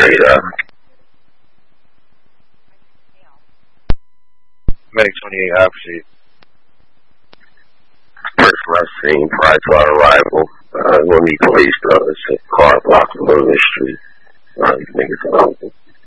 Street, Medic 28 Opposite. First last scene prior to our arrival. When we placed a car block on the street. Niggas